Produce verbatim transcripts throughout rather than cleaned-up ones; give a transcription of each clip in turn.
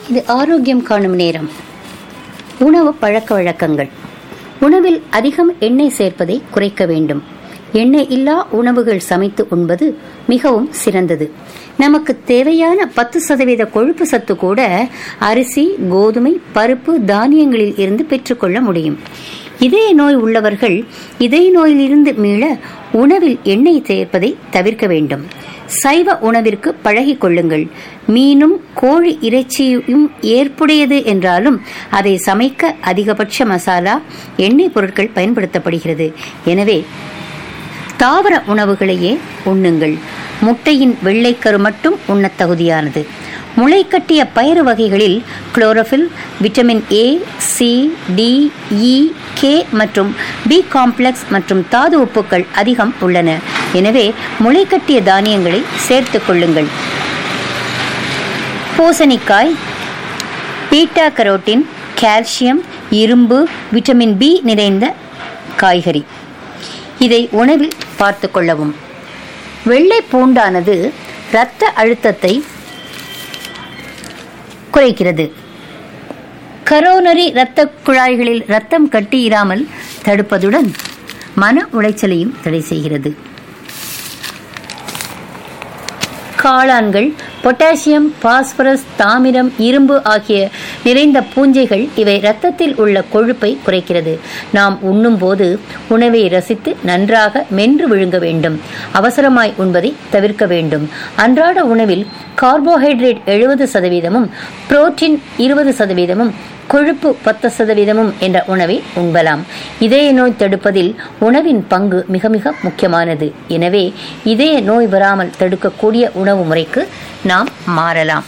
இது ஆரோக்கியம் காணும் நேரம். உணவு பழக்க வழக்கங்கள். உணவில் அதிகம் எண்ணெய் சேர்ப்பதை குறைக்க வேண்டும். எண்ணெய் இல்லா உணவுகள் சமைத்து உண்பது மிகவும் சிறந்தது. நமக்கு தேவையான பத்து சதவீத கொழுப்பு சத்து கூட அரிசி, கோதுமை, பருப்பு, தானியங்களில் இருந்து பெற்றுக்கொள்ள முடியும். இதய நோய் உள்ளவர்கள் இதய நோயிலிருந்து மீள உணவில் எண்ணெய் சேர்ப்பதை தவிர்க்க வேண்டும். சைவ உணவிற்கு பழகிக் கொள்ளுங்கள். மீனும் கோழி இறைச்சியும் ஏற்புடையது என்றாலும் அதை சமைக்க அதிகபட்ச மசாலா, எண்ணெய் பொருட்கள் பயன்படுத்தப்படுகிறது. எனவே தாவர உணவுகளையே உண்ணுங்கள். முட்டையின் வெள்ளைக்கரு மட்டும் உண்ணத் தகுதியானது. முளைக்கட்டிய பயறு வகைகளில் chlorophyll, vitamin A, C, D, E, K மற்றும் பி காம்ப்ளெக்ஸ் மற்றும் தாது உப்புக்கள் அதிகம் உள்ளன. எனவே முளைக்கட்டிய தானியங்களை சேர்த்துக் கொள்ளுங்கள். பூசணிக்காய் பீட்டா கரோட்டின், கால்சியம், இரும்பு, விட்டமின் பி நிறைந்த காய்கறி. இதை உணவில் பார்த்து கொள்ளவும். வெள்ளை பூண்டானது இரத்த அழுத்தத்தை குறைக்கிறது. கரோனரி இரத்த குழாய்களில் இரத்தம் கட்டியிராமல் தடுப்பதுடன் மன உளைச்சலையும் தடை செய்கிறது. காளான்கள் பொட்டாசியம், பாஸ்பரஸ், தாமிரம், இரும்பு ஆகிய நிறைந்த பூஞ்சைகள். இவை இரத்தத்தில் உள்ள கொழுப்பை குறைக்கிறது. நாம் உண்ணும் போது உணவை ரசித்து நன்றாக மென்று விழுங்க வேண்டும். அவசரமாய் உண்பதை தவிர்க்க வேண்டும். அன்றாட உணவில் கார்போஹைட்ரேட் எழுபது சதவீதமும், புரோட்டீன் இருபது சதவீதமும், கொழுப்பு பத்து சதவீதமும் என்ற உணவை உண்பலாம். இதய நோய் தடுப்பதில் உணவின் பங்கு மிக மிக முக்கியமானது. எனவே இதய நோய் வராமல் தடுக்கக்கூடிய உணவு முறைக்கு நாம் மாறலாம்.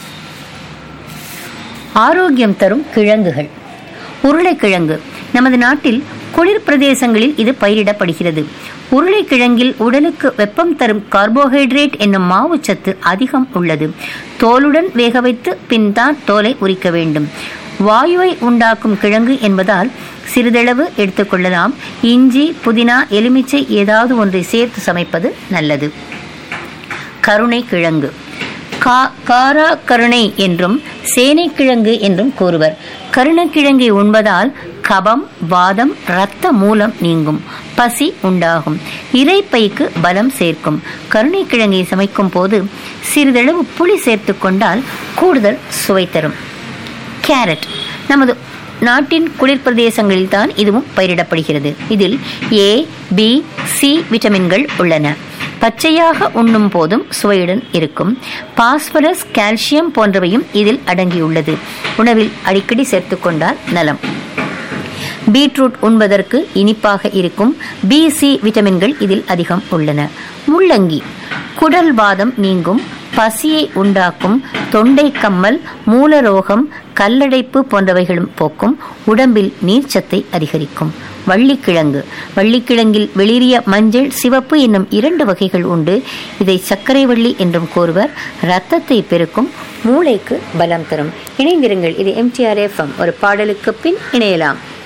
ஆரோக்கியம் தரும் கிழங்குகள். உருளைக்கிழங்கு. நமது நாட்டில் குளிர் பிரதேசங்களில் இது பயிரிடப்படுகிறது. உருளைக்கிழங்கில் உடலுக்கு வெப்பம் தரும் கார்போஹைட்ரேட் என்னும் மாவுச்சத்து அதிகம் உள்ளது. தோலுடன் வேக வைத்து பின் தான் தோலை உரிக்க வேண்டும். வாயுவை உண்டாக்கும் கிழங்கு என்பதால் சிறிதளவு எடுத்துக்கொள்ளலாம். இஞ்சி, புதினா, எலுமிச்சை ஏதாவது ஒன்றை சேர்த்து சமைப்பது நல்லது. கருணை கிழங்கு. கா காரா கருணை என்றும் சேனைக்கிழங்கு என்றும் கூறுவர். கருணைக்கிழங்கை உண்பதால் கபம், வாதம், இரத்த மூலம் நீங்கும். பசி உண்டாகும். இரைப்பைக்கு பலம் சேர்க்கும். கருணைக்கிழங்கை சமைக்கும் போது சிறிதளவு புளி சேர்த்து கொண்டால் கூடுதல் சுவை தரும். கேரட். நமது நாட்டின் குளிர் பிரதேசங்களில் தான் இதுவும் பயிரிடப்படுகிறது. இதில் ஏ, பி, சி விட்டமின்கள் உள்ளன. பச்சையாக உண்ணும் போதும் சுவையுடன் இருக்கும். பாஸ்பரஸ், கால்சியம் போன்றவையும் இதில் அடங்கியுள்ளது. உணவில் அடிக்கடி சேர்த்து கொண்டால் நலம். பீட்ரூட் உண்பதற்கு இனிப்பாக இருக்கும். பி, சி விட்டமின்கள் இதில் அதிகம் உள்ளன. முள்ளங்கி குடல் வாதம் நீங்கும். பசியை உண்டாக்கும். தொண்டை கம்மல், மூலரோகம், கல்லடைப்பு போன்றவைகளும் போக்கும். உடம்பில் நீர்ச்சத்தை அதிகரிக்கும். வள்ளிக்கிழங்கு. வள்ளிக்கிழங்கில் வெளிரிய மஞ்சள், சிவப்பு என்னும் இரண்டு வகைகள் உண்டு. இதை சர்க்கரை வள்ளி என்றும் கூறுவர். இரத்தத்தை பெருக்கும். மூளைக்கு பலம் தரும். இணைந்திருங்கள். இது M D R F M. ஒரு பாடலுக்கு பின் இணையலாம்.